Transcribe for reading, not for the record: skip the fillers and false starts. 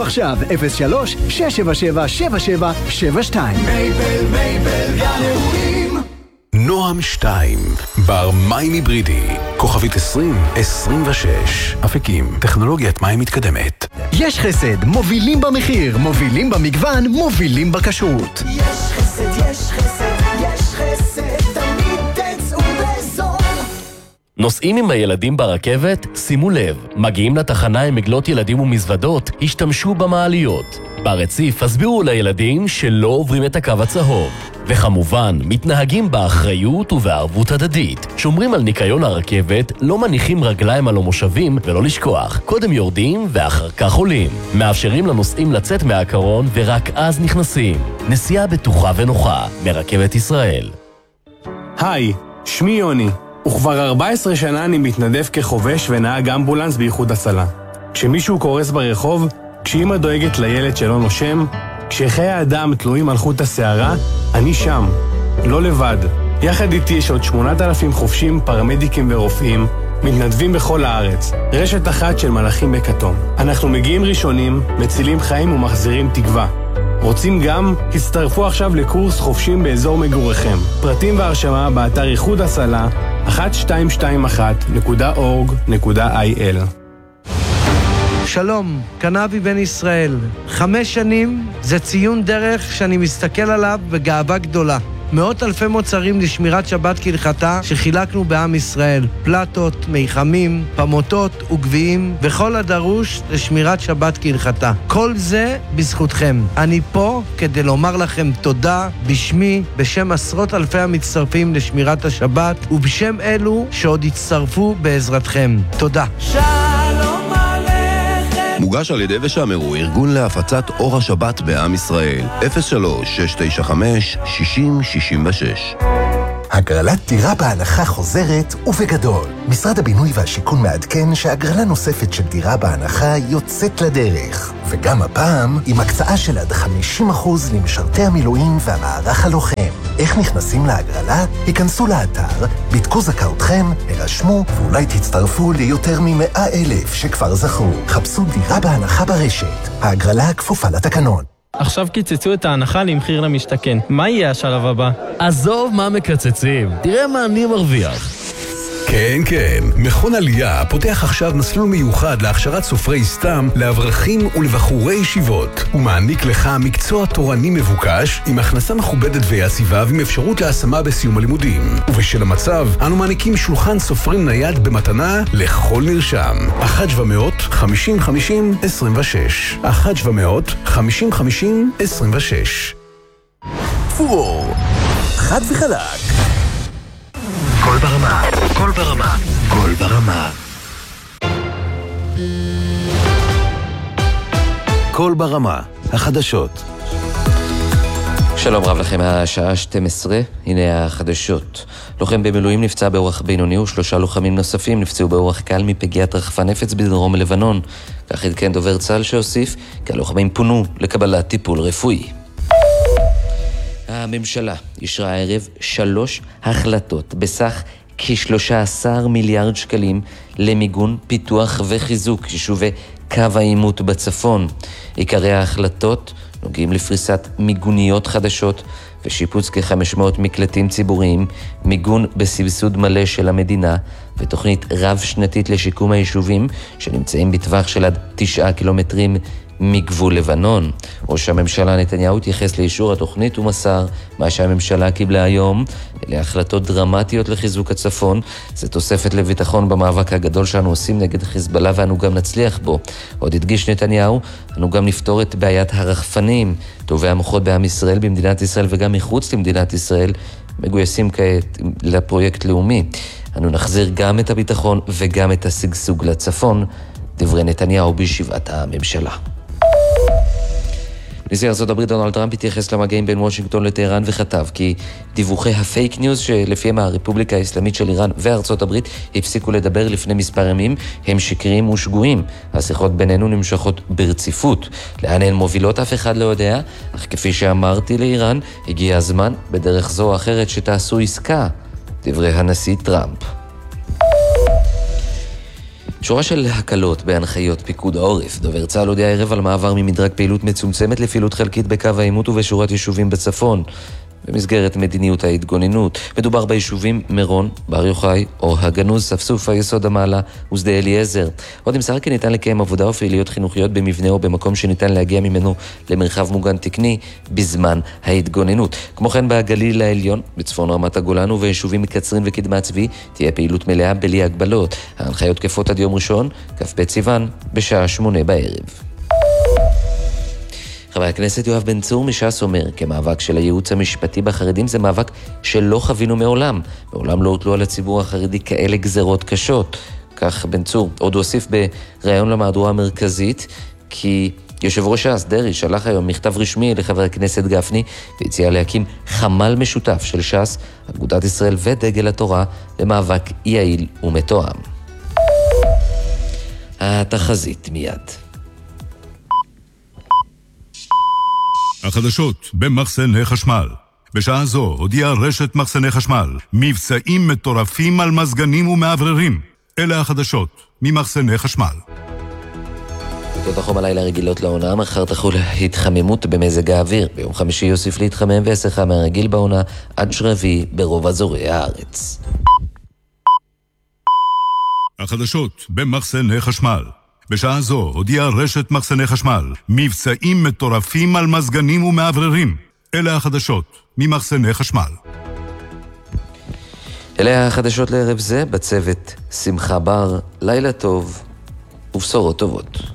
עכשיו 03-677-7772. מייבל גן אירועים. נועם 2, בר מים היברידי, כוכבית 2026, אפיקים, טכנולוגיית מים מתקדמת. יש חסד, מובילים במחיר, מובילים במגוון, מובילים בכשרות. יש חסד, יש חסד, יש חסד, תמיד תצאו בזול. נוסעים עם הילדים ברכבת? שימו לב, מגיעים לתחנה עם עגלות ילדים ומזוודות, השתמשו במעליות. ברציף הסבירו לילדים שלא עוברים את הקו הצהוב. וכמובן, מתנהגים באחריות ובערבות הדדית. שומרים על ניקיון הרכבת, לא מניחים רגליים על המושבים, ולא לשכוח, קודם יורדים ואחר כך עולים. מאפשרים לנוסעים לצאת מהקרון ורק אז נכנסים. נסיעה בטוחה ונוחה, מרכבת ישראל. היי, שמי יוני, וכבר 14 שנה אני מתנדב כחובש ונהג אמבולנס באיחוד הצלה. כשמישהו קורס ברחוב, כשאמא דואגת לילד שלא נושם, כשחיי האדם תלויים על חוט השערה, אני שם, לא לבד. יחד איתי יש עוד 8,000 חובשים, פרמדיקים ורופאים, מתנדבים בכל הארץ. רשת אחת של מלאכים בכתום. אנחנו מגיעים ראשונים, מצילים חיים ומחזירים תקווה. רוצים גם? הצטרפו עכשיו לקורס חובשים באזור מגוריכם. פרטים והרשמה באתר איחוד הצלה 1221.org.il. שלום, קנבי בן ישראל. 5 שנים זה ציון דרך שאני מסתכל עליו בגאווה גדולה. מאות אלפי מוצרים לשמירת שבת כהלכתה שחילקנו בעם ישראל. פלטות, מיחמים, פמוטות וגביעים וכל הדרוש לשמירת שבת כהלכתה. כל זה בזכותכם. אני פה כדי לומר לכם תודה בשמי, בשם עשרות אלפי המצטרפים לשמירת השבת ובשם אלו שעוד יצטרפו בעזרתכם. תודה. מוגש על ידי ושמרו, ארגון להפצת אור השבת בעם ישראל. 03-695-6066. הגרלת דירה בהנחה חוזרת ובגדול. משרד הבינוי והשיכון מעדכן שהגרלה נוספת של דירה בהנחה יוצאת לדרך. וגם הפעם עם הקצאה של עד 50% למשרתי המילואים והמערך הלוחם. איך נכנסים להגרלה? היכנסו לאתר, בדקו זכאותכם, הרשמו ואולי תצטרפו ליותר מ100,000 שכבר זכו. חפשו דירה בהנחה ברשת. ההגרלה כפופה לתקנון. עכשיו קיצצו את ההנחה למחיר למשתכן. מה יהיה השלב הבא? עזוב מה מקצצים, תראה מה אני מרוויח. כן, כן, מכון עלייה פותח עכשיו מסלול מיוחד להכשרת סופרי סתם לאברכים ולבחורי ישיבות. הוא מעניק לך מקצוע תורני מבוקש עם הכנסה מכובדת ויציבה ועם אפשרות להשמה בסיום הלימודים. ובשל המצב, אנו מעניקים שולחן סופרים נייד במתנה לכל נרשם. 1-700-50-50-26 1-700-50-50-26. פור, חד וחלק. כל ברמה, כל ברמה, כל ברמה. כל ברמה, החדשות. שלום רב לכם, השעה 12, הנה החדשות. לוחם במילואים נפצע באורח בינוני ו3 לוחמים נוספים נפצעו באורח קל מפגיעת רחפן נפץ בדרום לבנון. כך עדכן דובר צה"ל שהוסיף כי הלוחמים פונו לקבלת טיפול רפואי. הממשלה אישרה הערב 3 החלטות בסך כ-13 מיליארד שקלים למיגון, פיתוח וחיזוק יישובי קו העימות בצפון. עיקרי ההחלטות נוגעים לפריסת מיגוניות חדשות ושיפוץ כ-500 מקלטים ציבוריים, מיגון בסבסוד מלא של המדינה ותוכנית רב שנתית לשיקום היישובים שנמצאים בטווח של עד 9 קילומטרים מגבול לבנון. ראש הממשלה נתניהו התייחס לאישור התוכנית ומסר מה שהממשלה קיבלה היום אלה החלטות דרמטיות לחיזוק הצפון. זה תוספת לביטחון במאבק הגדול שאנו עושים נגד חיזבאללה ואנו גם נצליח בו. עוד הדגיש נתניהו, אנו גם נפתור את בעיית הרחפנים. טובי המוחות בעם ישראל, במדינת ישראל וגם מחוץ למדינת ישראל מגויסים כעת לפרויקט לאומי. אנו נחזיר גם את הביטחון וגם את השגשוג לצפון. דברי נתניהו בישיבת הממשלה. נשיא ארצות הברית דונלד טראמפ התייחס למגעים בין וושינגטון לטהרן וכתב כי דיווחי הפייק ניוז שלפיהם הרפובליקה האסלאמית של איראן וארצות הברית הפסיקו לדבר לפני מספר ימים הם שקריים ושגויים. השיחות בינינו נמשכות ברציפות. לאן הן מובילות אף אחד לא יודע, אך כפי שאמרתי לאיראן, הגיע הזמן בדרך זו או אחרת שתעשו עסקה. דברי הנשיא טראמפ. שורה של הקלות בהנחיות פיקוד העורף. דובר צה"ל הודיע הערב על מעבר ממדרג פעילות מצומצמת לפעילות חלקית בקו העימות ובשורת יישובים בצפון. במסגרת מדיניות ההתגוננות. מדובר ביישובים מירון, בר יוחאי, אור הגנוז, ספסופה, יסוד המעלה ושדה אליעזר. עוד נמסר כי ניתן לקיים עבודה ופעילויות חינוכיות במבנה או במקום שניתן להגיע ממנו למרחב מוגן תקני בזמן ההתגוננות. כמו כן בגליל העליון, בצפון רמת הגולן וביישובים מקצרין וקדמת צבי, תהיה פעילות מלאה בלי הגבלות. ההנחיות תקפות עד יום ראשון, כ"ב סיוון, בשעה 8 בערב. חבר הכנסת יואב בן צור מש"ס אומר, כמאבק של הייעוץ המשפטי בחרדים זה מאבק שלא חווינו מעולם. מעולם לא הוטלו על הציבור החרדי כאלה גזרות קשות. כך בן צור עוד הוסיף בראיון למהדורה המרכזית, כי יושב ראש ש"ס דרעי שלח היום מכתב רשמי לחבר הכנסת גפני, והציע להקים חמ"ל משותף של ש"ס, אגודת ישראל ודגל התורה, למאבק יעיל ומתואם. התחזית מיד. החדשות במחסני חשמל. בשעה זו הודיעה רשת מחסני חשמל מבצעים מטורפים על מזגנים ומעבררים. אלה החדשות ממחסני חשמל. תודה חום הלילה רגילות לעונה, מחר תחול התחממות במזג האוויר. ביום חמישי יוסיף להתחמם והסחה מהרגיל בעונה עד שרבי ברוב אזורי הארץ. החדשות במחסני חשמל. בשעה זו הודיעה רשת מחסני חשמל מבצעים מטורפים על מזגנים ומעבררים. אלה החדשות ממחסני חשמל. אלה החדשות לערב זה, בצוות שמחה בר, לילה טוב ובשורות טובות.